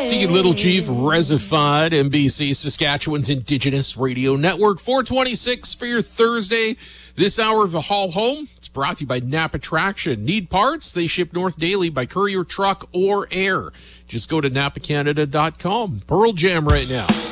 Steve Little Chief, Resified, NBC, Saskatchewan's Indigenous Radio Network. 426 for your Thursday. This hour of the Haul Home, it's brought to you by Napa Traction. Need parts? They ship north daily by courier, truck, or air. Just go to napacanada.com. Pearl Jam right now.